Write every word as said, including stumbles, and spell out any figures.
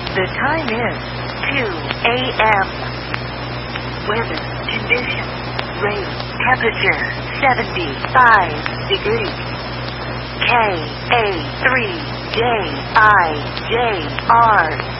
The time is two a m Weather condition. Rain. Temperature seventy-five degrees. K A three J I J R